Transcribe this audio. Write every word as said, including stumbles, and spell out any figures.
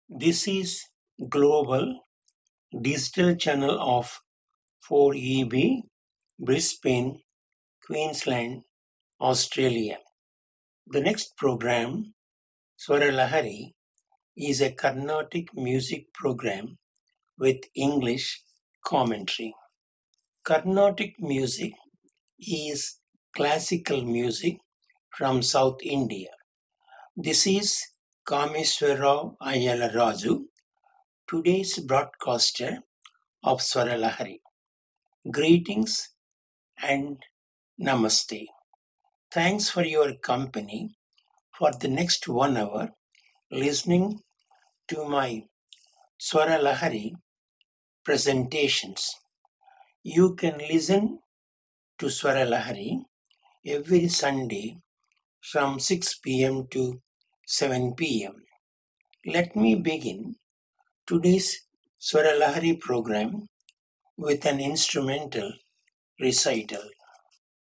This is global digital channel of four E B, Brisbane, Queensland, Australia. The next program, Swara Lahari, is a Carnatic music program with English commentary. Carnatic music is classical music from South India. This is Kameswarrao Ayala Raju, today's broadcaster of Swara Lahari. Greetings and namaste. Thanks for your company for the next one hour listening to my Swara Lahari presentations. You can listen to Swara Lahari every Sunday from six p.m. to seven p.m. Let me begin today's Swara Lahari program with an instrumental recital.